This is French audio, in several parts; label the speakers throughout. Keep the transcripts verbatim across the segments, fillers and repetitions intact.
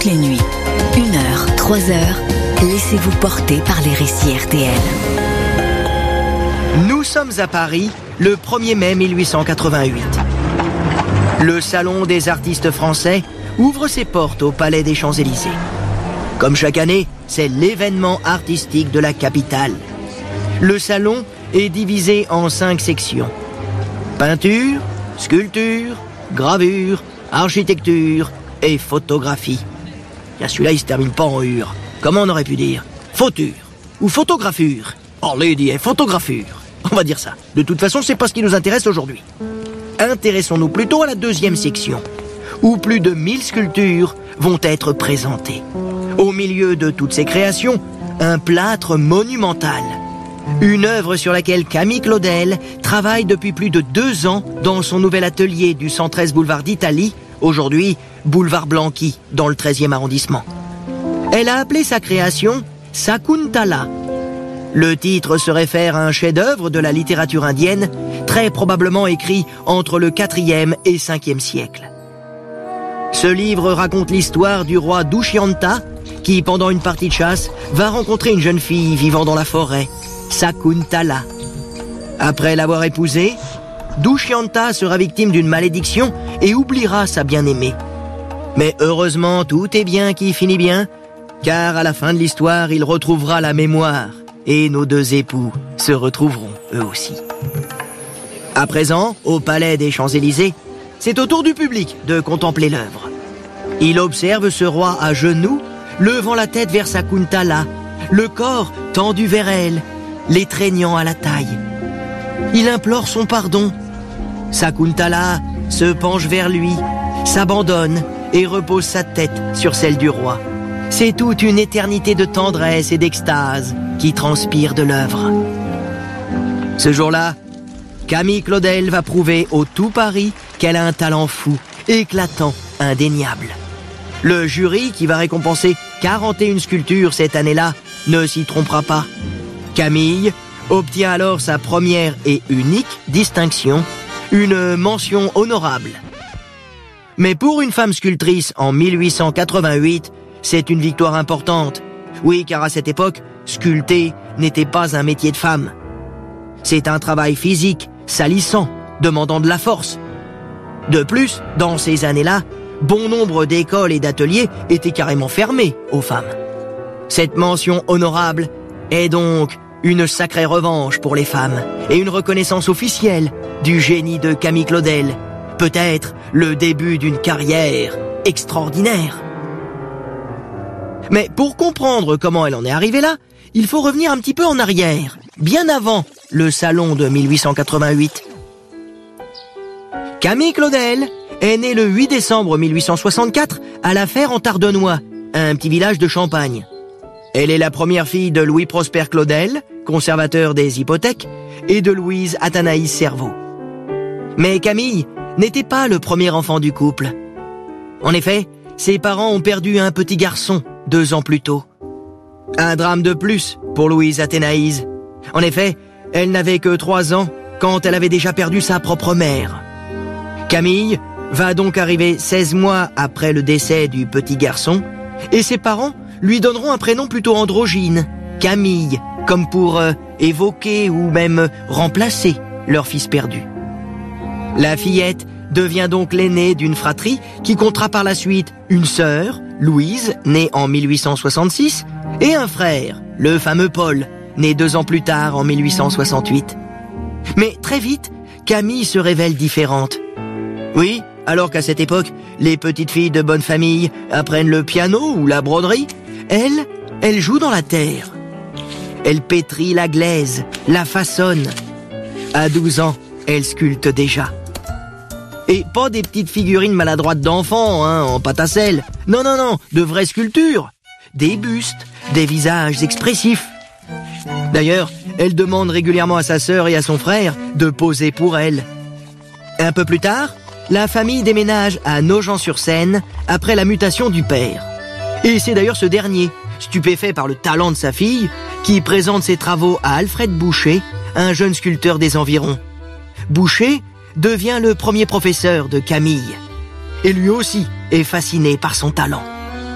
Speaker 1: toutes les nuits. Une heure, trois heures, laissez-vous porter par les récits R T L.
Speaker 2: Nous sommes à Paris, le premier mai mille huit cent quatre-vingt-huit. Le Salon des artistes français ouvre ses portes au Palais des Champs-Élysées. Comme chaque année, c'est l'événement artistique de la capitale. Le salon est divisé en cinq sections. Peinture, sculpture, gravure, architecture et photographie. Bien, celui-là, il se termine pas en ure. Comment on aurait pu dire fauture ou photographure. Oh, lady, et photographure. On va dire ça. De toute façon, c'est pas ce qui nous intéresse aujourd'hui. Intéressons-nous plutôt à la deuxième section, où plus de mille sculptures vont être présentées. Au milieu de toutes ces créations, un plâtre monumental. Une œuvre sur laquelle Camille Claudel travaille depuis plus de deux ans dans son nouvel atelier du cent treize boulevard d'Italie, aujourd'hui boulevard Blanqui, dans le treizième arrondissement. Elle a appelé sa création Sakuntala. Le titre se réfère à un chef-d'œuvre de la littérature indienne, très probablement écrit entre le quatrième et cinquième siècle. Ce livre raconte l'histoire du roi Dushyanta, qui, pendant une partie de chasse, va rencontrer une jeune fille vivant dans la forêt, Sakuntala. Après l'avoir épousée, Dushyanta sera victime d'une malédiction et oubliera sa bien-aimée. Mais heureusement, tout est bien qui finit bien, car à la fin de l'histoire, il retrouvera la mémoire, et nos deux époux se retrouveront eux aussi. À présent, au Palais des Champs-Élysées, c'est au tour du public de contempler l'œuvre. Il observe ce roi à genoux, levant la tête vers Sakuntala, le corps tendu vers elle, l'étreignant à la taille. Il implore son pardon. Sakuntala se penche vers lui, s'abandonne et repose sa tête sur celle du roi. C'est toute une éternité de tendresse et d'extase qui transpire de l'œuvre. Ce jour-là, Camille Claudel va prouver au tout Paris qu'elle a un talent fou, éclatant, indéniable. Le jury, qui va récompenser quarante et une sculptures cette année-là, ne s'y trompera pas. Camille obtient alors sa première et unique distinction, une mention honorable. Mais pour une femme sculptrice en mille huit cent quatre-vingt-huit, c'est une victoire importante. Oui, car à cette époque, sculpter n'était pas un métier de femme. C'est un travail physique, salissant, demandant de la force. De plus, dans ces années-là, bon nombre d'écoles et d'ateliers étaient carrément fermés aux femmes. Cette mention honorable est donc une sacrée revanche pour les femmes et une reconnaissance officielle du génie de Camille Claudel, peut-être le début d'une carrière extraordinaire. Mais pour comprendre comment elle en est arrivée là, il faut revenir un petit peu en arrière, bien avant le salon de mille huit cent quatre-vingt-huit. Camille Claudel est née le huit décembre mille huit cent soixante-quatre à La Fère-en-Tardenois, un petit village de Champagne. Elle est la première fille de Louis Prosper Claudel, conservateur des hypothèques, et de Louise Athanaïs Cerveau. Mais Camille n'était pas le premier enfant du couple. En effet, ses parents ont perdu un petit garçon deux ans plus tôt. Un drame de plus pour Louise Athénaïs. En effet, elle n'avait que trois ans quand elle avait déjà perdu sa propre mère. Camille va donc arriver seize mois après le décès du petit garçon, et ses parents lui donneront un prénom plutôt androgyne, Camille, comme pour euh, évoquer ou même remplacer leur fils perdu. La fillette devient donc l'aînée d'une fratrie qui comptera par la suite une sœur, Louise, née en mille huit cent soixante-six, et un frère, le fameux Paul, né deux ans plus tard en mille huit cent soixante-huit. Mais très vite, Camille se révèle différente. Oui, alors qu'à cette époque, les petites filles de bonne famille apprennent le piano ou la broderie, elle, elle joue dans la terre. Elle pétrit la glaise, la façonne. À douze ans, elle sculpte déjà. Et pas des petites figurines maladroites d'enfants, hein, en pâte à sel. Non, non, non, de vraies sculptures. Des bustes, des visages expressifs. D'ailleurs, elle demande régulièrement à sa sœur et à son frère de poser pour elle. Un peu plus tard, la famille déménage à Nogent-sur-Seine après la mutation du père. Et c'est d'ailleurs ce dernier, stupéfait par le talent de sa fille, qui présente ses travaux à Alfred Boucher, un jeune sculpteur des environs. Boucher devient le premier professeur de Camille. Et lui aussi est fasciné par son talent.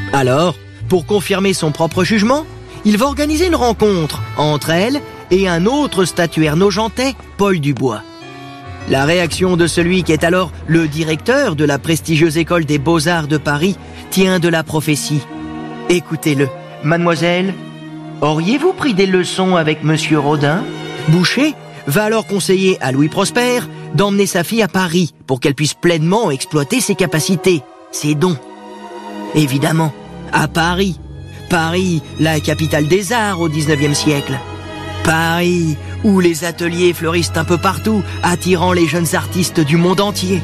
Speaker 2: Alors, pour confirmer son propre jugement, il va organiser une rencontre entre elle et un autre statuaire nogentais, Paul Dubois. La réaction de celui qui est alors le directeur de la prestigieuse école des Beaux-Arts de Paris tient de la prophétie. Écoutez-le. « Mademoiselle, auriez-vous pris des leçons avec Monsieur Rodin ?» Boucher va alors conseiller à Louis Prosper d'emmener sa fille à Paris pour qu'elle puisse pleinement exploiter ses capacités, ses dons. Évidemment, à Paris. Paris, la capitale des arts au dix-neuvième siècle. Paris, où les ateliers fleurissent un peu partout, attirant les jeunes artistes du monde entier.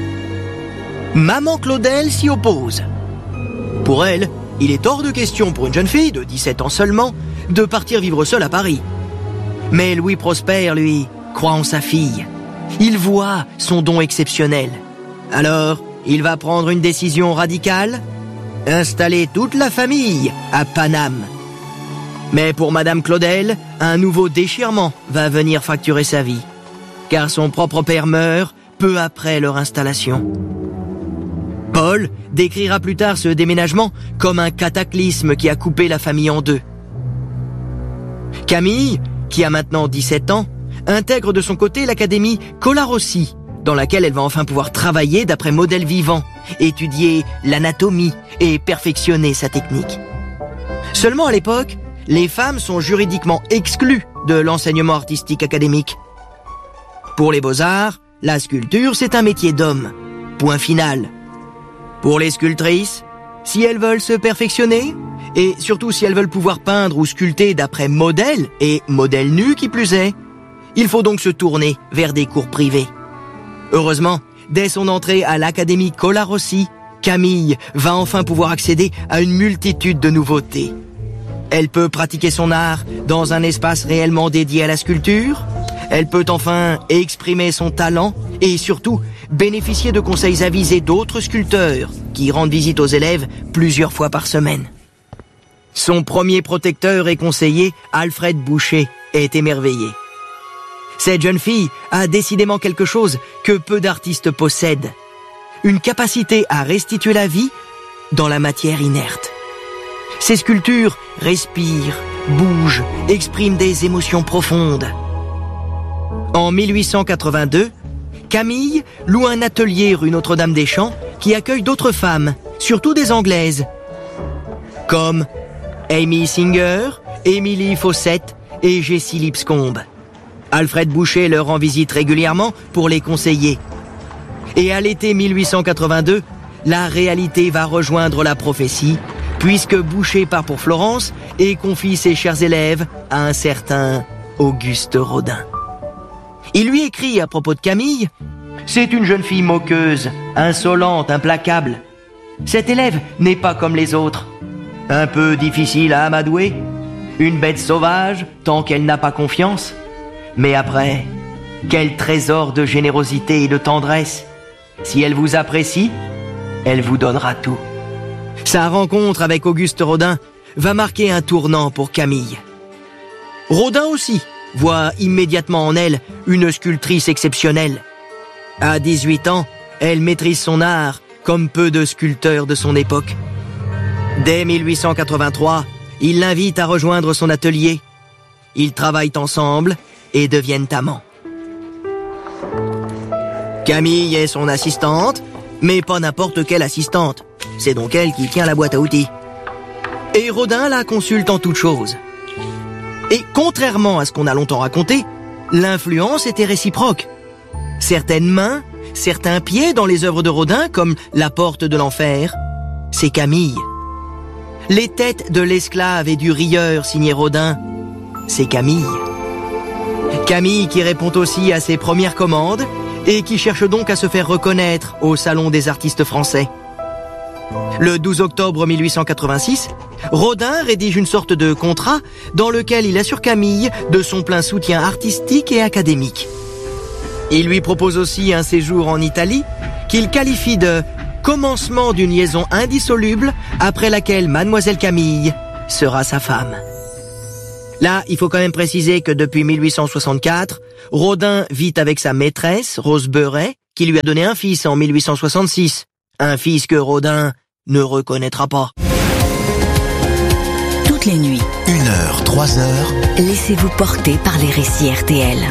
Speaker 2: Maman Claudel s'y oppose. Pour elle, il est hors de question pour une jeune fille de dix-sept ans seulement de partir vivre seule à Paris. Mais Louis Prosper, lui, croit en sa fille. Il voit son don exceptionnel. Alors, il va prendre une décision radicale, installer toute la famille à Paname. Mais pour Madame Claudel, un nouveau déchirement va venir fracturer sa vie, car son propre père meurt peu après leur installation. Paul décrira plus tard ce déménagement comme un cataclysme qui a coupé la famille en deux. Camille, qui a maintenant dix-sept ans, intègre de son côté l'académie Colarossi, dans laquelle elle va enfin pouvoir travailler d'après modèles vivants, étudier l'anatomie et perfectionner sa technique. Seulement à l'époque, les femmes sont juridiquement exclues de l'enseignement artistique académique. Pour les beaux-arts, la sculpture, c'est un métier d'homme. Point final. Pour les sculptrices, si elles veulent se perfectionner, et surtout si elles veulent pouvoir peindre ou sculpter d'après modèles, et modèles nus qui plus est, il faut donc se tourner vers des cours privés. Heureusement, dès son entrée à l'Académie Colarossi, Camille va enfin pouvoir accéder à une multitude de nouveautés. Elle peut pratiquer son art dans un espace réellement dédié à la sculpture. Elle peut enfin exprimer son talent et surtout bénéficier de conseils avisés d'autres sculpteurs qui rendent visite aux élèves plusieurs fois par semaine. Son premier protecteur et conseiller, Alfred Boucher, est émerveillé. Cette jeune fille a décidément quelque chose que peu d'artistes possèdent. Une capacité à restituer la vie dans la matière inerte. Ses sculptures respirent, bougent, expriment des émotions profondes. En mille huit cent quatre-vingt-deux, Camille loue un atelier rue Notre-Dame-des-Champs qui accueille d'autres femmes, surtout des Anglaises, comme Amy Singer, Emily Fawcett et Jessie Lipscomb. Alfred Boucher leur rend visite régulièrement pour les conseiller. Et à l'été mille huit cent quatre-vingt-deux, la réalité va rejoindre la prophétie, puisque Boucher part pour Florence et confie ses chers élèves à un certain Auguste Rodin. Il lui écrit à propos de Camille « C'est une jeune fille moqueuse, insolente, implacable. Cet élève n'est pas comme les autres. Un peu difficile à amadouer, une bête sauvage tant qu'elle n'a pas confiance. Mais après, quel trésor de générosité et de tendresse. Si elle vous apprécie, elle vous donnera tout. » Sa rencontre avec Auguste Rodin va marquer un tournant pour Camille. Rodin aussi voit immédiatement en elle une sculptrice exceptionnelle. À dix-huit ans, elle maîtrise son art comme peu de sculpteurs de son époque. Dès mille huit cent quatre-vingt-trois, il l'invite à rejoindre son atelier. Ils travaillent ensemble et deviennent amants. Camille est son assistante, mais pas n'importe quelle assistante. C'est donc elle qui tient la boîte à outils. Et Rodin la consulte en toutes choses. Et contrairement à ce qu'on a longtemps raconté, l'influence était réciproque. Certaines mains, certains pieds dans les œuvres de Rodin, comme La Porte de l'Enfer, c'est Camille. Les têtes de l'esclave et du rieur signé Rodin, c'est Camille. Camille qui répond aussi à ses premières commandes et qui cherche donc à se faire reconnaître au Salon des artistes français. Le douze octobre mille huit cent quatre-vingt-six, Rodin rédige une sorte de contrat dans lequel il assure Camille de son plein soutien artistique et académique. Il lui propose aussi un séjour en Italie qu'il qualifie de commencement d'une liaison indissoluble après laquelle Mademoiselle Camille sera sa femme. Là, il faut quand même préciser que depuis mille huit cent soixante-quatre, Rodin vit avec sa maîtresse, Rose Beuret, qui lui a donné un fils en mille huit cent soixante-six. Un fils que Rodin ne reconnaîtra pas.
Speaker 1: toutes les nuits.
Speaker 3: Une heure, trois heures.
Speaker 1: Laissez-vous porter par les récits R T L.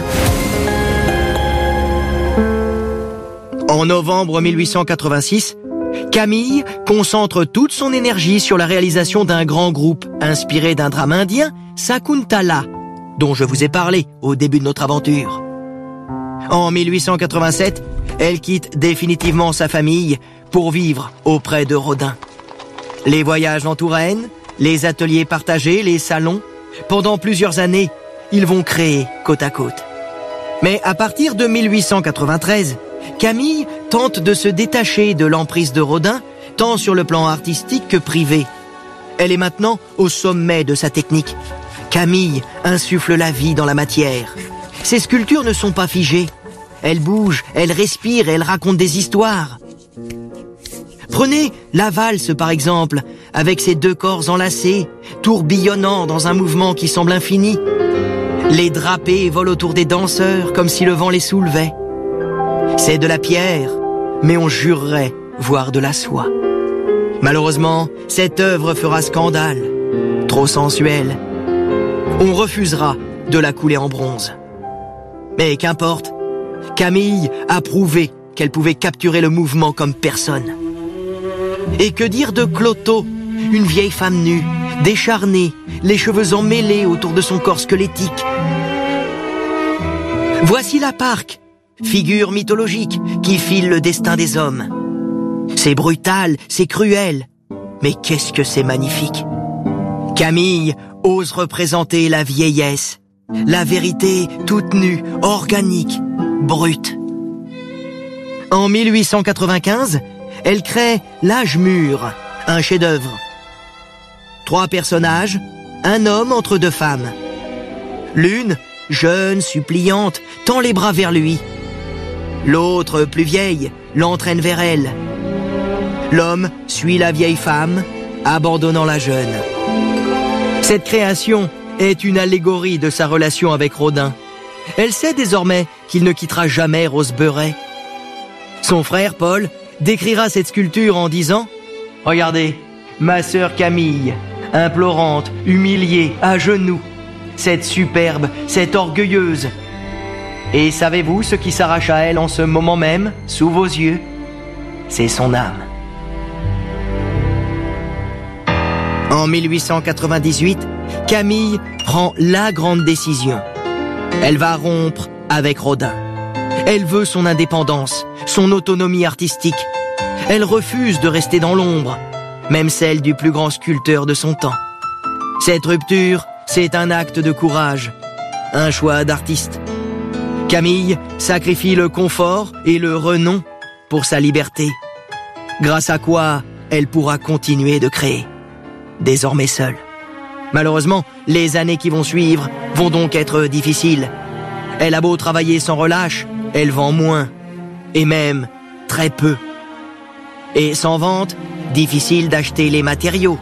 Speaker 2: En novembre mille huit cent quatre-vingt-six, Camille concentre toute son énergie sur la réalisation d'un grand groupe inspiré d'un drame indien, Sakuntala, dont je vous ai parlé au début de notre aventure. En mille huit cent quatre-vingt-sept, elle quitte définitivement sa famille pour vivre auprès de Rodin. Les voyages en Touraine, les ateliers partagés, les salons, pendant plusieurs années, ils vont créer côte à côte. Mais à partir de mille huit cent quatre-vingt-treize, Camille tente de se détacher de l'emprise de Rodin, tant sur le plan artistique que privé. Elle est maintenant au sommet de sa technique. Camille insuffle la vie dans la matière. Ses sculptures ne sont pas figées. Elles bougent, elles respirent et elles racontent des histoires. Prenez la valse par exemple, avec ses deux corps enlacés, tourbillonnant dans un mouvement qui semble infini. Les drapés volent autour des danseurs comme si le vent les soulevait. C'est de la pierre, mais on jurerait voir de la soie. Malheureusement, cette œuvre fera scandale. Trop sensuelle. On refusera de la couler en bronze. Mais qu'importe, Camille a prouvé qu'elle pouvait capturer le mouvement comme personne. Et que dire de Clotho, une vieille femme nue, décharnée, les cheveux emmêlés autour de son corps squelettique. Voici la Parque, figure mythologique qui file le destin des hommes. C'est brutal, c'est cruel, mais qu'est-ce que c'est magnifique. Camille ose représenter la vieillesse, la vérité toute nue, organique, brute. En mille huit cent quatre-vingt-quinze, elle crée L'Âge mûr, un chef-d'œuvre. Trois personnages, un homme entre deux femmes. L'une, jeune, suppliante, tend les bras vers lui. L'autre, plus vieille, l'entraîne vers elle. L'homme suit la vieille femme, abandonnant la jeune. Cette création est une allégorie de sa relation avec Rodin. Elle sait désormais qu'il ne quittera jamais Rose Beuret. Son frère, Paul, décrira cette sculpture en disant « Regardez, ma sœur Camille, implorante, humiliée, à genoux, cette superbe, cette orgueilleuse. Et savez-vous ce qui s'arrache à elle en ce moment même, sous vos yeux? C'est son âme. » En mille huit cent quatre-vingt-dix-huit, Camille prend la grande décision. Elle va rompre avec Rodin. Elle veut son indépendance, son autonomie artistique. Elle refuse de rester dans l'ombre, même celle du plus grand sculpteur de son temps. Cette rupture, c'est un acte de courage, un choix d'artiste. Camille sacrifie le confort et le renom pour sa liberté, grâce à quoi elle pourra continuer de créer, désormais seule. Malheureusement, les années qui vont suivre vont donc être difficiles. Elle a beau travailler sans relâche, elle vend moins, et même très peu. Et sans vente, difficile d'acheter les matériaux.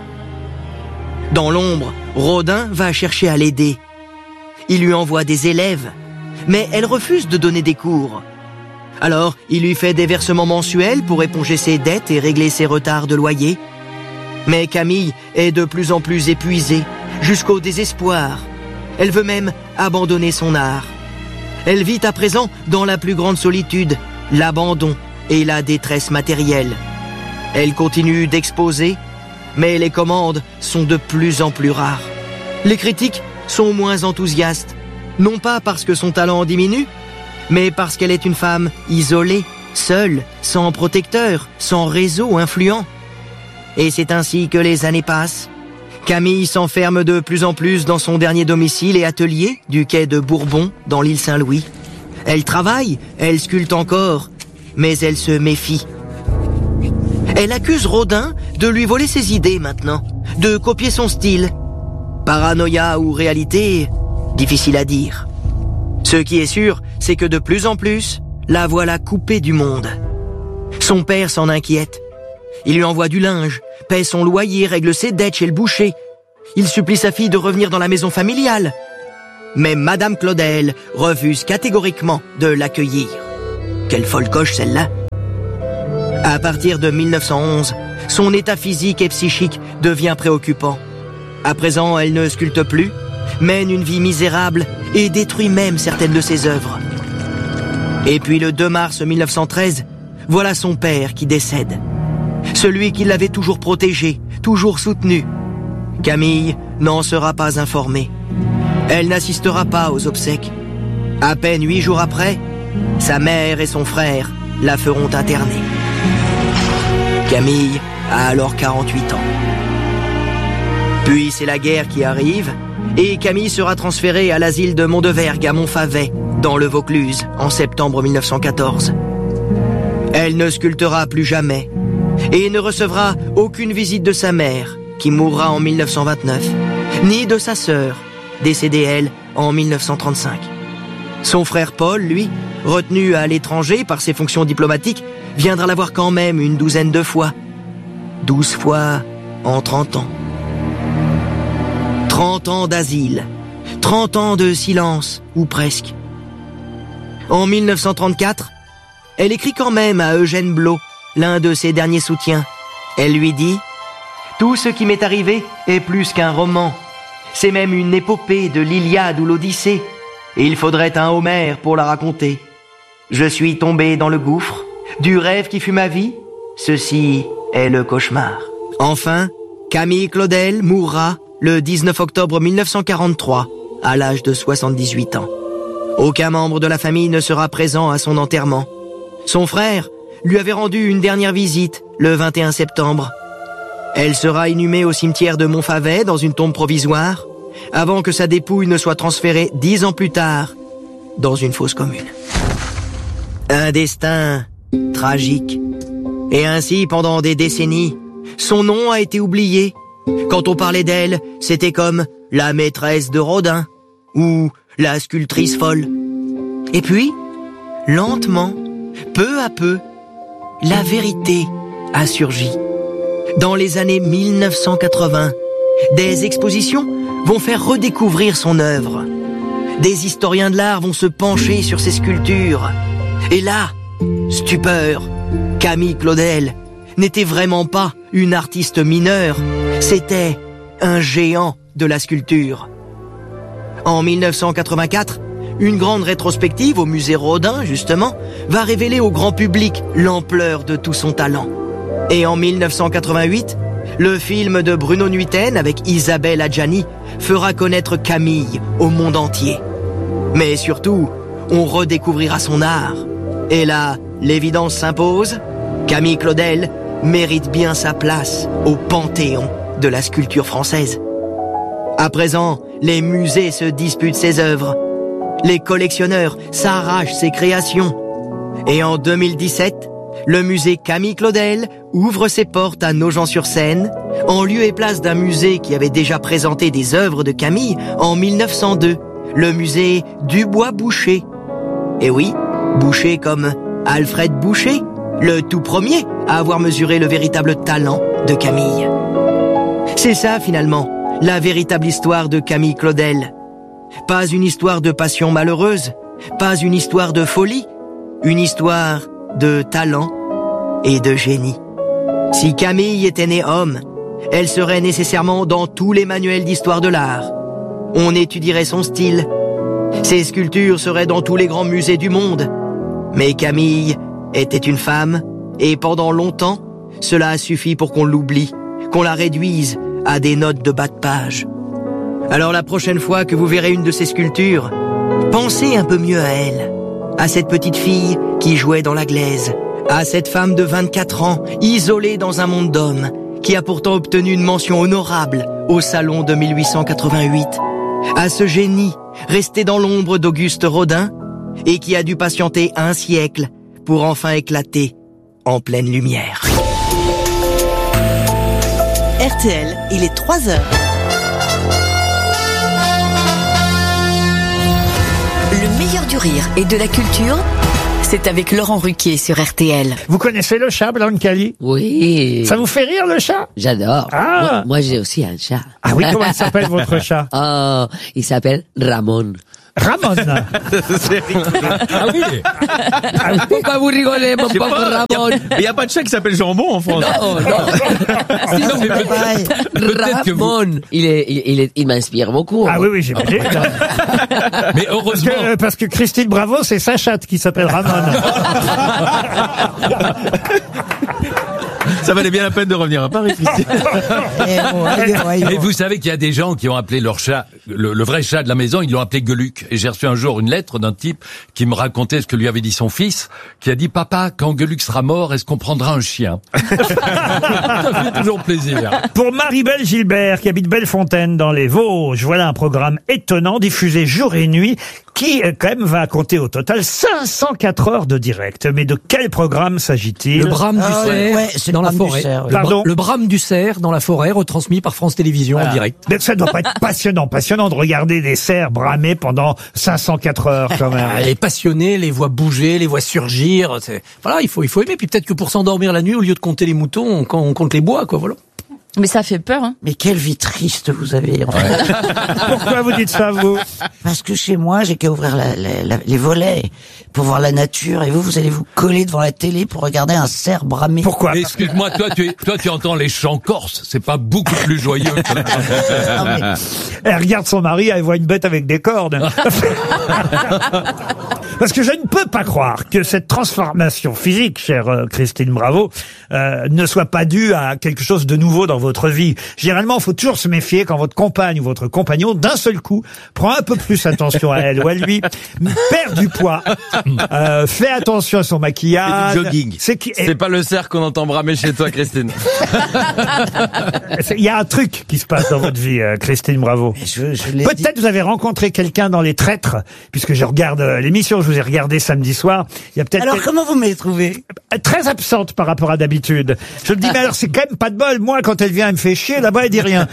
Speaker 2: Dans l'ombre, Rodin va chercher à l'aider. Il lui envoie des élèves, mais elle refuse de donner des cours. Alors, il lui fait des versements mensuels pour éponger ses dettes et régler ses retards de loyer. Mais Camille est de plus en plus épuisée, jusqu'au désespoir. Elle veut même abandonner son art. Elle vit à présent dans la plus grande solitude, l'abandon et la détresse matérielle. Elle continue d'exposer, mais les commandes sont de plus en plus rares. Les critiques sont moins enthousiastes, non pas parce que son talent diminue, mais parce qu'elle est une femme isolée, seule, sans protecteur, sans réseau influent. Et c'est ainsi que les années passent. Camille s'enferme de plus en plus dans son dernier domicile et atelier du quai de Bourbon, dans l'île Saint-Louis. Elle travaille, elle sculpte encore, mais elle se méfie. Elle accuse Rodin de lui voler ses idées maintenant, de copier son style. Paranoïa ou réalité, difficile à dire. Ce qui est sûr, c'est que de plus en plus, la voilà coupée du monde. Son père s'en inquiète. Il lui envoie du linge, paie son loyer, règle ses dettes chez le boucher. Il supplie sa fille de revenir dans la maison familiale. Mais Madame Claudel refuse catégoriquement de l'accueillir. Quelle folle coche celle-là! À partir de mille neuf cent onze, son état physique et psychique devient préoccupant. À présent, elle ne sculpte plus, mène une vie misérable et détruit même certaines de ses œuvres. Et puis le deux mars mille neuf cent treize, voilà son père qui décède. Celui qui l'avait toujours protégé, toujours soutenu. Camille n'en sera pas informée. Elle n'assistera pas aux obsèques. À peine huit jours après, sa mère et son frère la feront interner. Camille a alors quarante-huit ans. Puis c'est la guerre qui arrive, et Camille sera transférée à l'asile de Mondevergue à Montfavet, dans le Vaucluse, en septembre mille neuf cent quatorze. Elle ne sculptera plus jamais, et ne recevra aucune visite de sa mère, qui mourra en mille neuf cent vingt-neuf, ni de sa sœur, décédée elle en mille neuf cent trente-cinq. Son frère Paul, lui, retenu à l'étranger par ses fonctions diplomatiques, viendra la voir quand même une douzaine de fois. Douze fois en trente ans. Trente ans d'asile, trente ans de silence, ou presque. En mille neuf cent trente-quatre, elle écrit quand même à Eugène Blot, l'un de ses derniers soutiens. Elle lui dit « Tout ce qui m'est arrivé est plus qu'un roman. C'est même une épopée de l'Iliade ou l'Odyssée. Et il faudrait un Homère pour la raconter. Je suis tombé dans le gouffre, du rêve qui fut ma vie. Ceci est le cauchemar. » Enfin, Camille Claudel mourra le dix-neuf octobre mille neuf cent quarante-trois, à l'âge de soixante-dix-huit ans. Aucun membre de la famille ne sera présent à son enterrement. Son frère lui avait rendu une dernière visite le vingt et un septembre. Elle sera inhumée au cimetière de Montfavet dans une tombe provisoire, avant que sa dépouille ne soit transférée dix ans plus tard dans une fosse commune. Un destin tragique. Et ainsi, pendant des décennies, son nom a été oublié. Quand on parlait d'elle, c'était comme la maîtresse de Rodin ou la sculptrice folle. Et puis, lentement, peu à peu, la vérité a surgi. Dans les années mille neuf cent quatre-vingts, des expositions vont faire redécouvrir son œuvre. Des historiens de l'art vont se pencher sur ses sculptures. Et là, stupeur, Camille Claudel n'était vraiment pas une artiste mineure, c'était un géant de la sculpture. En mille neuf cent quatre-vingt-quatre, une grande rétrospective au musée Rodin, justement, va révéler au grand public l'ampleur de tout son talent. Et en mille neuf cent quatre-vingt-huit, le film de Bruno Nuiten avec Isabelle Adjani fera connaître Camille au monde entier. Mais surtout, on redécouvrira son art. Et là, l'évidence s'impose, Camille Claudel mérite bien sa place au panthéon de la sculpture française. À présent, les musées se disputent ses œuvres. Les collectionneurs s'arrachent ses créations. Et en deux mille dix-sept, le musée Camille Claudel ouvre ses portes à Nogent-sur-Seine, en lieu et place d'un musée qui avait déjà présenté des œuvres de Camille en mille neuf cent deux, le musée Dubois-Boucher. Et oui, Boucher comme Alfred Boucher, le tout premier à avoir mesuré le véritable talent de Camille. C'est ça finalement, la véritable histoire de Camille Claudel. Pas une histoire de passion malheureuse, pas une histoire de folie, une histoire de talent et de génie. Si Camille était née homme, elle serait nécessairement dans tous les manuels d'histoire de l'art. On étudierait son style. Ses sculptures seraient dans tous les grands musées du monde. Mais Camille était une femme, et pendant longtemps, cela a suffi pour qu'on l'oublie, qu'on la réduise à des notes de bas de page. Alors la prochaine fois que vous verrez une de ces sculptures, pensez un peu mieux à elle, à cette petite fille qui jouait dans la glaise, à cette femme de vingt-quatre ans, isolée dans un monde d'hommes, qui a pourtant obtenu une mention honorable au salon de mille huit cent quatre-vingt-huit, à ce génie resté dans l'ombre d'Auguste Rodin et qui a dû patienter un siècle pour enfin éclater en pleine lumière.
Speaker 4: R T L, il est trois heures.
Speaker 1: Le meilleur du rire et de la culture, c'est avec Laurent Ruquier sur R T L.
Speaker 5: Vous connaissez le chat, Blancali?
Speaker 6: Oui.
Speaker 5: Ça vous fait rire, le chat?
Speaker 6: J'adore.
Speaker 5: Ah.
Speaker 6: Moi, moi j'ai aussi un chat.
Speaker 5: Ah oui, comment il s'appelle votre chat?
Speaker 6: Oh, il s'appelle Ramon.
Speaker 5: Ramon.
Speaker 6: Ah oui.
Speaker 7: Pourquoi vous rigolez, mon
Speaker 6: Je sais
Speaker 7: pauvre
Speaker 6: pas,
Speaker 7: Ramon?
Speaker 6: Il n'y a, a pas de chat qui s'appelle jambon en France.
Speaker 7: Non, non.
Speaker 6: Sinon, mais peut-
Speaker 4: Pareil.
Speaker 6: peut-être que vous...
Speaker 7: Ramon, il est, il, il est, il m'inspire beaucoup.
Speaker 5: Ah oui, oui, j'imagine.
Speaker 6: Mais
Speaker 5: Parce
Speaker 6: heureusement...
Speaker 5: que, parce que Christine Bravo, c'est sa chatte qui s'appelle Ramon.
Speaker 6: Ça valait bien la peine de revenir à Paris, Christine.
Speaker 4: Eh, ouais, ouais,
Speaker 6: Et vous savez qu'il y a des gens qui ont appelé leur chat, le, le vrai chat de la maison, ils l'ont appelé Gueuluc. Et j'ai reçu un jour une lettre d'un type qui me racontait ce que lui avait dit son fils, qui a dit « Papa, quand Gueuluc sera mort, est-ce qu'on prendra un chien ?» Ça fait toujours plaisir.
Speaker 5: Pour Marie-Belle Gilbert, qui habite Bellefontaine dans les Vosges, voilà un programme étonnant, diffusé jour et nuit, qui euh, quand même va compter au total cinq cent quatre heures de direct. Mais de quel programme s'agit-il?
Speaker 8: Le brame du
Speaker 4: Ah ouais,
Speaker 8: cerf
Speaker 4: ouais, c'est
Speaker 8: dans
Speaker 4: le
Speaker 8: la
Speaker 4: brame du
Speaker 8: forêt.
Speaker 4: cerf, ouais.
Speaker 8: Le bra-
Speaker 5: Pardon
Speaker 8: Le brame du cerf dans la forêt, retransmis par France Télévisions en direct.
Speaker 5: Mais ça doit pas être passionnant, passionnant de regarder des cerfs bramer pendant cinq cent quatre heures quand même.
Speaker 8: Ah, les passionnés, les voit bouger, les voit surgir. c'est- Voilà, il faut, il faut aimer. Puis peut-être que pour s'endormir la nuit, au lieu de compter les moutons, on, com- on compte les bois, quoi. Voilà.
Speaker 9: Mais ça fait peur, hein.
Speaker 4: Mais quelle vie triste vous avez. En fait.
Speaker 5: Pourquoi vous dites ça, vous?
Speaker 4: Parce que chez moi, j'ai qu'à ouvrir la, la, la- les volets pour voir la nature. Et vous, vous allez vous coller devant la télé pour regarder un cerf bramer.
Speaker 5: Pourquoi?
Speaker 6: Mais excuse-moi, toi tu, es- toi, tu entends les chants corses, c'est pas beaucoup plus joyeux. que-
Speaker 4: Non, mais-
Speaker 5: Elle regarde son mari, elle voit une bête avec des cornes. Parce que je ne peux pas croire que cette transformation physique, chère euh, Christine Bravo, euh, ne soit pas due à quelque chose de nouveau dans votre vie. Généralement, il faut toujours se méfier quand votre compagne ou votre compagnon, d'un seul coup, prend un peu plus attention à elle ou à lui, perd du poids, euh, fait attention à son maquillage.
Speaker 10: Et du jogging.
Speaker 5: C'est qui-
Speaker 10: C'est pas le cerf qu'on entend bramer chez toi, Christine.
Speaker 5: Il y a un truc qui se passe dans votre vie, euh, Christine Bravo.
Speaker 4: Je, je l'ai dit.
Speaker 5: Peut-être vous avez rencontré quelqu'un dans Les Traîtres, puisque je regarde euh, l'émission, je vous ai regardé samedi soir. Il y a peut-être
Speaker 4: Alors,
Speaker 5: quel-
Speaker 4: comment vous m'avez trouvé?
Speaker 5: très absente par rapport à d'habitude. Je me dis, mais alors c'est quand même pas de bol. Moi, quand elle vient, elle me fait chier. Là-bas, elle dit rien.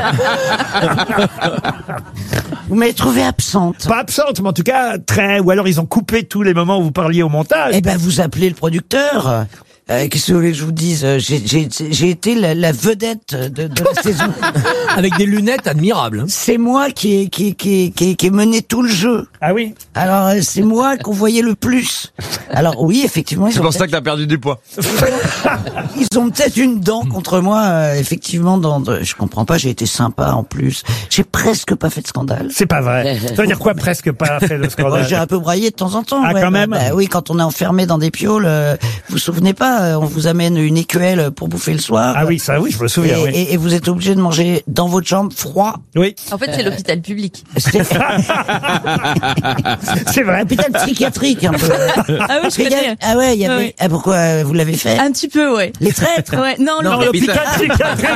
Speaker 4: Vous m'avez trouvé absente.
Speaker 5: Pas absente, mais en tout cas très. Ou alors ils ont coupé tous les moments où vous parliez au montage.
Speaker 4: Eh ben, vous appelez le producteur. Euh, Qu'est-ce que vous voulez que je vous dise? J'ai j'ai- j'ai été la, la vedette de, de la saison.
Speaker 8: Avec des lunettes admirables. hein.
Speaker 4: C'est moi qui ai, qui, qui, qui, qui ai mené tout le jeu.
Speaker 5: Ah oui.
Speaker 4: Alors, euh, c'est moi qu'on voyait le plus. Alors, oui, effectivement, ils
Speaker 10: C'est
Speaker 4: ont
Speaker 10: pour ça
Speaker 4: peut-être-
Speaker 10: que t'as perdu du poids.
Speaker 4: ils ont peut-être une dent contre moi, euh, effectivement. Dans, de- je comprends pas, j'ai été sympa en plus. J'ai presque pas fait de scandale.
Speaker 5: C'est pas vrai. Ça veut dire quoi, presque pas fait le
Speaker 4: Bon,
Speaker 5: scandale?
Speaker 4: j'ai un peu braillé de temps en temps.
Speaker 5: Ah,
Speaker 4: ouais,
Speaker 5: quand
Speaker 4: bah,
Speaker 5: même
Speaker 4: bah oui, quand on est enfermé dans des pioles, euh, vous vous souvenez pas, euh, on vous amène une écuelle pour bouffer le soir.
Speaker 5: Ah oui, ça, oui, je me
Speaker 4: Et,
Speaker 5: souviens. Oui.
Speaker 4: et- et vous êtes obligé de manger dans votre chambre froid.
Speaker 5: Oui,
Speaker 9: En fait, c'est l'hôpital public.
Speaker 4: C'est
Speaker 5: c'est vrai.
Speaker 4: hôpital psychiatrique un peu.
Speaker 9: Ah oui, je
Speaker 4: Il y a-
Speaker 9: connais.
Speaker 4: ah ouais, il y avait.
Speaker 9: Ah oui.
Speaker 4: Ah, pourquoi euh, vous l'avez fait?
Speaker 9: Un petit peu, ouais.
Speaker 4: Les traîtres.
Speaker 9: Ouais, non,
Speaker 5: Dans
Speaker 9: le-
Speaker 5: l'hôpital psychiatrique.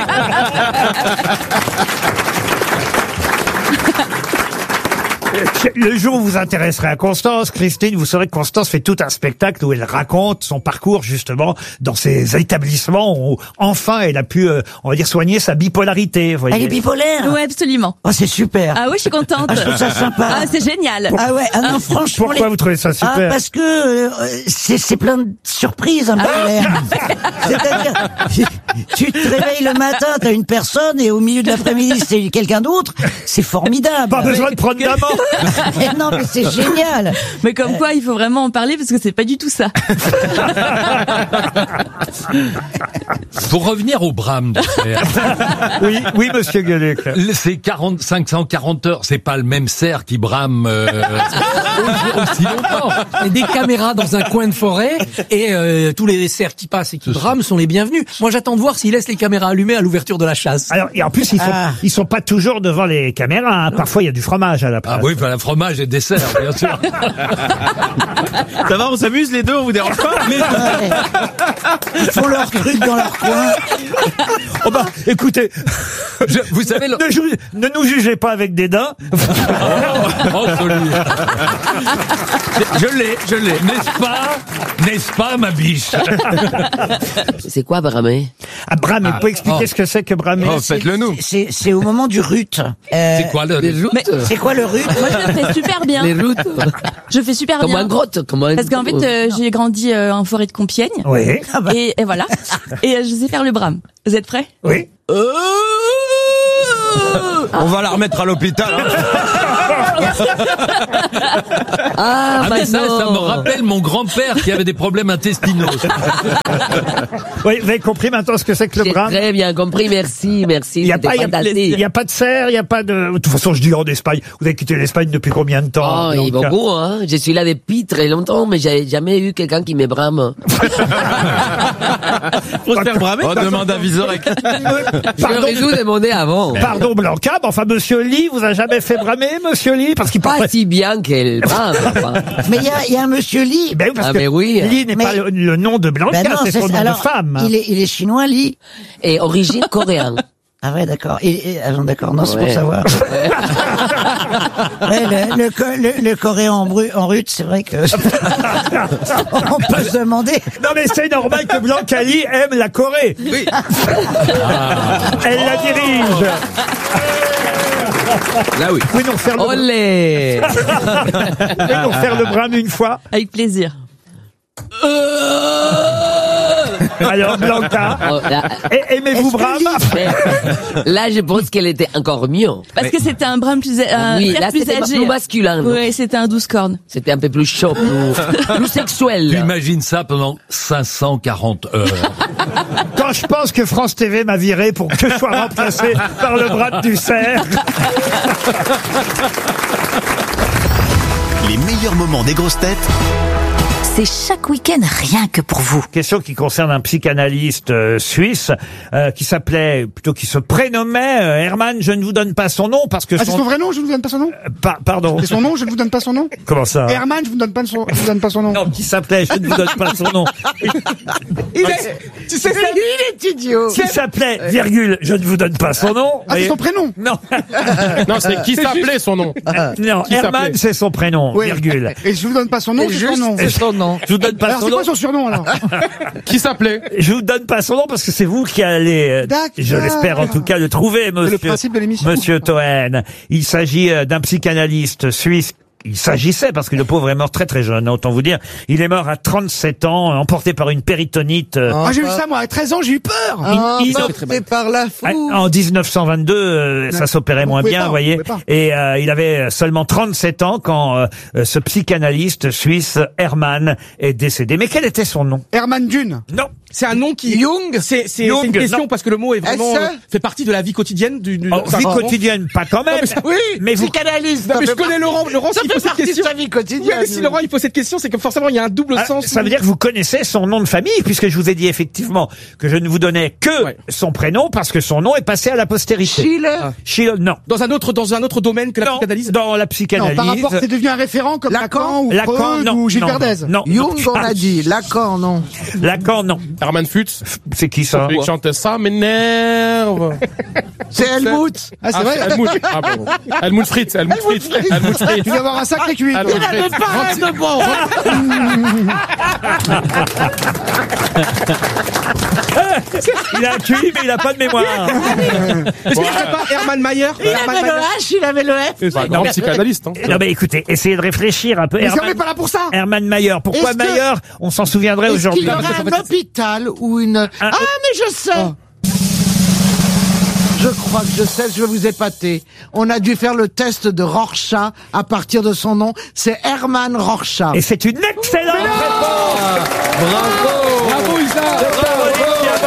Speaker 5: Le jour où vous intéresserez à Constance, Christine, vous saurez que Constance fait tout un spectacle où elle raconte son parcours justement dans ces établissements où enfin elle a pu, euh, on va dire, soigner sa bipolarité. Vous voyez.
Speaker 4: Elle est bipolaire.
Speaker 9: Ouais, absolument.
Speaker 4: Oh, c'est super.
Speaker 9: Ah oui, je suis contente.
Speaker 4: Ah, je trouve ça sympa.
Speaker 9: Ah, c'est génial.
Speaker 4: Ah ouais, ah non, franchement.
Speaker 5: Pourquoi
Speaker 4: les-
Speaker 5: vous trouvez ça super?
Speaker 4: Ah, parce que euh, c'est c'est plein de surprises, un bipolaire. C'est-à-dire, tu, tu te réveilles le matin, t'as une personne, et au milieu de l'après-midi, c'est quelqu'un d'autre. C'est formidable.
Speaker 5: Pas besoin de prendre d'amant.
Speaker 4: Mais non, mais c'est génial.
Speaker 9: Mais comme quoi, il faut vraiment en parler parce que c'est pas du tout ça.
Speaker 6: Pour revenir au brame du cerf,
Speaker 5: Oui, oui, monsieur Gueluc.
Speaker 6: c'est quarante, cinq cent quarante heures, c'est pas le même cerf qui brame euh, aussi longtemps.
Speaker 8: Et des caméras dans un coin de forêt et euh, tous les cerfs qui passent et qui brament sont les bienvenus. Moi, j'attends de voir s'ils laissent les caméras allumées à l'ouverture de la chasse.
Speaker 5: Alors, et en plus, ils sont,
Speaker 4: Ah.
Speaker 5: ils sont pas toujours devant les caméras. hein. Parfois, il y a du fromage à la place.
Speaker 6: Ah oui, enfin, fromage et dessert, bien sûr.
Speaker 10: Ça va, on s'amuse les deux, on vous dérange pas?
Speaker 4: Ouais. Ils font leur truc dans leur coin.
Speaker 5: Oh bah, écoutez,
Speaker 6: Je- vous savez, le...
Speaker 5: ne, ju- ne nous jugez pas avec dédain.
Speaker 6: Oh, joli.
Speaker 10: Je l'ai, je l'ai.
Speaker 6: N'est-ce pas? N'est-ce pas, ma biche?
Speaker 7: C'est quoi bramer?
Speaker 5: Ah, bramer, vous pouvez expliquer
Speaker 6: oh.
Speaker 5: ce que c'est que bramer?
Speaker 10: Oh, faites-le nous.
Speaker 4: C'est c'est au moment du rut. Euh,
Speaker 6: C'est quoi le...
Speaker 7: Les routes?
Speaker 9: Mais-
Speaker 4: C'est quoi le rut?
Speaker 9: Moi, je le fais super bien.
Speaker 7: Les routes?
Speaker 9: Je fais super
Speaker 7: Comme
Speaker 9: bien.
Speaker 7: un grotte? Comme un...
Speaker 9: Parce qu'en fait, euh, j'ai grandi euh, en forêt de Compiègne.
Speaker 5: Oui,
Speaker 4: Ah bah.
Speaker 9: Et, et voilà. Et euh, je sais faire le brame. Vous êtes prêts?
Speaker 5: oui.
Speaker 10: On va la remettre à l'hôpital. hein.
Speaker 7: Ah,
Speaker 6: Ah, mais ça,
Speaker 7: maintenant.
Speaker 6: ça me rappelle mon grand-père qui avait des problèmes intestinaux.
Speaker 5: Oui, vous avez compris maintenant ce que c'est que le
Speaker 7: J'ai
Speaker 5: brame?
Speaker 7: très bien compris, merci, merci.
Speaker 5: Il n'y a,
Speaker 7: c'était
Speaker 5: pas- il y a-
Speaker 7: fantastique.
Speaker 5: il y a pas de serre, il n'y a pas de... De toute façon, je dis en Espagne. Vous avez quitté l'Espagne depuis combien de temps?
Speaker 7: Oh, il
Speaker 5: donc,
Speaker 7: beaucoup, hein. Je suis là depuis très longtemps, mais j'ai jamais eu quelqu'un qui me brame.
Speaker 10: Faut se faire bramer.
Speaker 6: On demande à Vizorek.
Speaker 7: J'aurais dû demander avant.
Speaker 5: Pardon, Blanca, mais enfin, Monsieur Lee, vous a jamais fait bramer, Monsieur Lee? Parce qu'il
Speaker 7: Pas
Speaker 5: parle...
Speaker 7: si bien qu'elle brame. enfin.
Speaker 4: Mais il y a, il y a un monsieur Lee.
Speaker 5: Ben oui, parce
Speaker 7: Ah,
Speaker 5: que
Speaker 7: mais oui.
Speaker 5: Lee n'est
Speaker 4: Mais-
Speaker 5: pas le, le nom de Blanca,
Speaker 4: Ben non,
Speaker 5: c'est son nom
Speaker 4: alors,
Speaker 5: de femme.
Speaker 4: Il est, il est chinois, Lee.
Speaker 7: Et origine coréenne.
Speaker 4: Ah ouais, d'accord. Et, et- ah non, d'accord. Non, c'est
Speaker 7: Ouais.
Speaker 4: pour savoir. Ouais, le, le, co- le, le coréen en, bru, en rut, c'est vrai que on peut se demander.
Speaker 5: Non mais c'est normal que Blanca Lee aime la Corée.
Speaker 10: Oui.
Speaker 5: Elle la dirige.
Speaker 10: Là oui.
Speaker 5: Vous pouvez nous refaire le,
Speaker 7: Olé!
Speaker 5: vous pouvez nous refaire le brame une fois?
Speaker 9: Avec plaisir.
Speaker 5: Alors, Blanca,
Speaker 7: Oh, là,
Speaker 5: a- aimez-vous
Speaker 4: Est-ce que
Speaker 5: brame?
Speaker 7: mais, là, je pense qu'elle était encore mieux.
Speaker 9: Parce que c'était un brame plus, un
Speaker 7: Oui,
Speaker 9: frère
Speaker 7: là,
Speaker 9: plus
Speaker 7: c'était
Speaker 9: âgé.
Speaker 7: plus masculin. non
Speaker 9: Oui, c'était un douze cornes.
Speaker 7: C'était un peu plus chaud, plus, plus
Speaker 6: Tu
Speaker 7: sexuel.
Speaker 6: imagines ça pendant cinq cent quarante heures.
Speaker 5: Quand je pense que France T V m'a viré pour que je sois remplacé par le bras du cerf.
Speaker 3: Les meilleurs moments des grosses têtes
Speaker 1: C'est chaque week-end rien que pour vous.
Speaker 5: Question qui concerne un psychanalyste euh, suisse euh, qui s'appelait, plutôt qui se prénommait euh, Herman. Je ne vous donne pas son nom parce que
Speaker 11: Ah, c'est son vrai nom, je ne vous donne pas son nom?
Speaker 5: Pa- pardon.
Speaker 11: C'est son nom, je ne vous donne pas son nom?
Speaker 5: Comment ça?
Speaker 11: Herman, je ne vous donne pas son, je vous donne pas son nom.
Speaker 5: Non, qui s'appelait, je ne vous donne pas son nom.
Speaker 11: Il est, tu sais, c'est lui, il est idiot.
Speaker 5: Qui s'appelait, virgule, je ne vous donne pas son nom.
Speaker 11: Ah, c'est son prénom?
Speaker 5: Non.
Speaker 10: Non, c'est qui s'appelait son nom.
Speaker 5: Non,
Speaker 10: Qui
Speaker 5: Herman,
Speaker 10: s'appelait
Speaker 5: c'est son prénom,
Speaker 11: Oui.
Speaker 5: virgule.
Speaker 11: Et je vous donne pas son nom, c'est son nom.
Speaker 7: C'est son nom.
Speaker 5: Je vous donne pas
Speaker 11: Alors,
Speaker 5: son
Speaker 11: c'est
Speaker 5: nom.
Speaker 11: quoi son surnom, alors?
Speaker 10: Qui s'appelait.
Speaker 5: Je vous donne pas son nom parce que c'est vous qui allez, euh,
Speaker 11: D'accord.
Speaker 5: je l'espère en tout cas, le trouver, monsieur.
Speaker 11: principe de l'émission.
Speaker 5: Monsieur Toen. Il s'agit euh, d'un psychanalyste suisse. Il s'agissait, parce que le pauvre est mort très très jeune, autant vous dire. Il est mort à trente-sept ans, emporté par une péritonite. euh,
Speaker 11: Ah, j'ai eu ça, moi, à treize ans, j'ai eu peur.
Speaker 5: in- ino-
Speaker 7: C'est par la
Speaker 5: Ah, En dix-neuf cent vingt-deux, euh, ça s'opérait
Speaker 11: Vous
Speaker 5: moins
Speaker 11: pouvez
Speaker 5: bien,
Speaker 11: pas,
Speaker 5: vous
Speaker 11: vous
Speaker 5: voyez.
Speaker 11: pouvez pas.
Speaker 5: Et euh, il avait seulement trente-sept ans quand euh, euh, ce psychanalyste suisse, Hermann, est décédé. Mais quel était son nom?
Speaker 11: Herman Dune.
Speaker 5: Non.
Speaker 12: C'est un nom qui...
Speaker 11: Jung.
Speaker 12: C'est c'est-
Speaker 5: Jung,
Speaker 12: c'est une question
Speaker 5: non.
Speaker 12: parce que le mot est vraiment
Speaker 11: Est-ce-
Speaker 12: euh, fait partie de la vie quotidienne du. du
Speaker 5: Oh,
Speaker 12: enfin,
Speaker 5: vie
Speaker 12: vraiment.
Speaker 5: quotidienne, pas quand même.
Speaker 12: Non, mais ça- oui,
Speaker 5: mais vous,
Speaker 11: Psychanalyste.
Speaker 12: Non, mais je connais Laurent. Laurent, s'il pose cette question.
Speaker 11: vie
Speaker 12: Oui,
Speaker 11: quotidienne.
Speaker 12: mais si Laurent il pose cette question, c'est que forcément il y a un double
Speaker 5: Ah,
Speaker 12: sens.
Speaker 5: ça veut dire que vous connaissez son nom de famille, puisque je vous ai dit effectivement que je ne vous donnais que
Speaker 12: Ouais.
Speaker 5: son prénom, parce que son nom est passé à la postérité.
Speaker 11: Schiller.
Speaker 5: Schiller, non.
Speaker 12: Dans un autre dans un autre domaine que la
Speaker 5: Non,
Speaker 12: psychanalyse.
Speaker 5: dans la
Speaker 11: Non,
Speaker 5: psychanalyse.
Speaker 11: par rapport, c'est devenu un référent comme Lacan ou
Speaker 5: Lacan,
Speaker 11: Freud
Speaker 5: non,
Speaker 11: ou Gilles
Speaker 5: non,
Speaker 11: Verdez.
Speaker 5: non,
Speaker 11: Jung,
Speaker 5: non.
Speaker 11: on a dit. Lacan, non.
Speaker 5: Lacan, non.
Speaker 10: Herman Futz.
Speaker 5: C'est qui ça?
Speaker 10: Celui qui chantait ça m'énerve.
Speaker 11: C'est Helmut. Ah, c'est
Speaker 10: Ah,
Speaker 11: vrai.
Speaker 10: c'est Helmut. Ah, pardon. Helmut Fritz. Helmut Fritz. Helmut Fritz.
Speaker 11: Tu vas avoir un sacré cuit.
Speaker 10: Helmut Fritz.
Speaker 11: de bon.
Speaker 5: Il a un Q I, mais il a pas de mémoire.
Speaker 12: Est-ce que ce serait pas Hermann Mayer Hermann Mayer
Speaker 11: H, il avait le F.
Speaker 10: C'est un grand psychanalyste. Hein.
Speaker 5: Non, mais écoutez, essayez de réfléchir un peu.
Speaker 11: Mais on n'est
Speaker 5: Hermann,
Speaker 11: pas là pour ça.
Speaker 5: Hermann Mayer. Pourquoi
Speaker 11: Est-ce que-
Speaker 5: Mayer? On s'en souviendrait
Speaker 11: Est-ce
Speaker 5: aujourd'hui.
Speaker 11: qu'il y aurait un hôpital ou une... Ah, mais je sais. Je crois que je sais, je vais vous épater. On a dû faire le test de Rorschach à partir de son nom. C'est Hermann Rorschach.
Speaker 5: Et c'est une excellente réponse.
Speaker 12: Bravo Isa.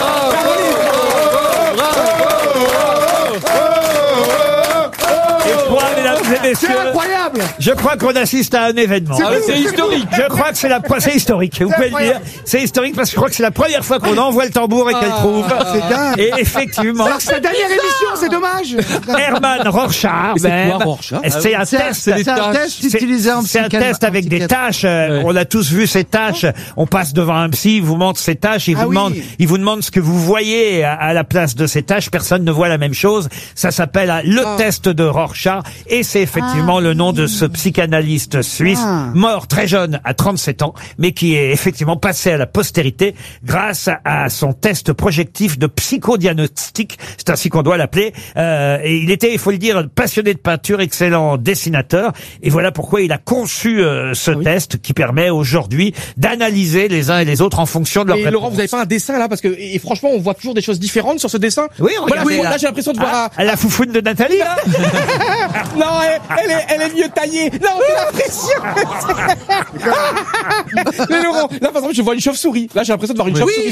Speaker 5: Et quoi, mesdames et
Speaker 11: C'est
Speaker 5: messieurs?
Speaker 11: incroyable.
Speaker 5: Je crois qu'on assiste à un événement.
Speaker 11: C'est Ah, c'est historique.
Speaker 5: Je crois que c'est la pro- c'est historique. Vous pouvez le dire.
Speaker 11: incroyable.
Speaker 5: C'est historique parce que je crois que c'est la première fois qu'on envoie le tambour et qu'elle trouve.
Speaker 11: C'est dingue.
Speaker 5: Et effectivement,
Speaker 11: Alors que c'est la dernière émission, c'est dommage.
Speaker 5: Hermann Rorschach,
Speaker 12: c'est
Speaker 5: ben,
Speaker 12: quoi, Rorschach
Speaker 5: c'est un
Speaker 11: C'est un-
Speaker 5: test.
Speaker 11: c'est un test
Speaker 5: C'est-
Speaker 11: utilisé en
Speaker 5: C'est un
Speaker 11: psychiatrie.
Speaker 5: test avec
Speaker 11: en
Speaker 5: des
Speaker 11: psychiatrie.
Speaker 5: tâches. euh, On a tous vu ces tâches. On passe devant un psy, il vous montre ces tâches, il
Speaker 11: Ah
Speaker 5: vous
Speaker 11: oui.
Speaker 5: demande, il vous demande ce que vous voyez à, à la place de ces tâches. Personne ne voit la même chose. Ça s'appelle euh, le
Speaker 11: Ah.
Speaker 5: test de Rorschach et c'est effectivement le nom de ce psychanalyste suisse
Speaker 11: Ah.
Speaker 5: mort très jeune à trente-sept ans, mais qui est effectivement passé à la postérité grâce à son test projectif de psychodiagnostic. C'est ainsi qu'on doit l'appeler. Euh, et il était, il faut le dire, passionné de peinture, excellent dessinateur. Et voilà pourquoi il a conçu euh, ce test qui permet aujourd'hui d'analyser les uns et les autres en fonction de leur
Speaker 12: Et
Speaker 5: réponse.
Speaker 12: Laurent, vous avez pas un dessin là parce que et franchement, on voit toujours des choses différentes sur ce dessin.
Speaker 5: Oui,
Speaker 12: Voilà,
Speaker 5: regardez,
Speaker 12: oui,
Speaker 5: là.
Speaker 12: là j'ai l'impression de voir.
Speaker 5: Ah, la foufoune de Nathalie, là.
Speaker 12: Non, eh, elle est, elle est mieux taillée. Non, j'ai l'impression que c'est... Mais Laurent, là, par exemple, je vois une chauve-souris. Là, j'ai l'impression de voir une
Speaker 5: Oui.
Speaker 12: chauve-souris.